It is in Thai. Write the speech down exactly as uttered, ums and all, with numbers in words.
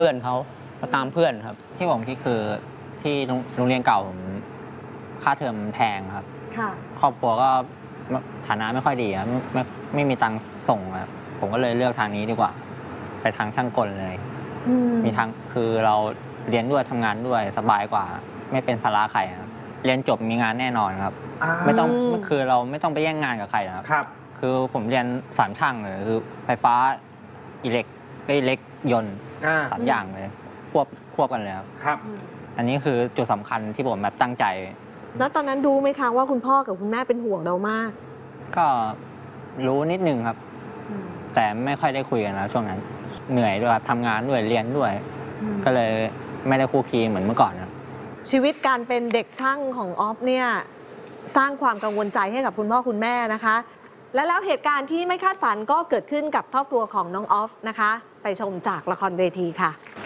พื่อนเขามาตามเพื่อนครับที่ผมคิดคือที่โรงเรียนเก่าผมค่าเทอมแพงครับครอบครัวก็ฐานะไม่ค่อยดีครับไม่ไม่มีตังค์ส่งครับผมก็เลยเลือกทางนี้ดีกว่าไปทางช่างกลเลยมีทางคือเราเรียนด้วยทำงานด้วยสบายกว่าไม่เป็นภาระใครครับเรียนจบมีงานแน่นอนครับไม่ต้องคือเราไม่ต้องไปแย่งงานกับใครครับคือผมเรียนสามช่างเลยคือไฟฟ้าอิเล็กอิเล็กยนต์สามอย่างเลยควบควบกันเลยครับอันนี้คือจุดสำคัญที่ผมแบบตั้งใจแล้วตอนนั้นรู้ไหมคะว่าคุณพ่อกับคุณแม่เป็นห่วงเรามากก็รู้นิดนึงครับแต่ไม่ค่อยได้คุยกันแล้วช่วงนั้นเหนื่อยด้วยทำงานด้วยเรียนด้วยก็เลยไม่ได้คุยคีเหมือนเมื่อก่อนครับชีวิตการเป็นเด็กช่างของออฟเนี่ยสร้างความกังวลใจให้กับคุณพ่อคุณแม่นะคะและแล้วเหตุการณ์ที่ไม่คาดฝันก็เกิดขึ้นกับครอบครัวของน้องออฟนะคะไปชมจากละครเวทีค่ะ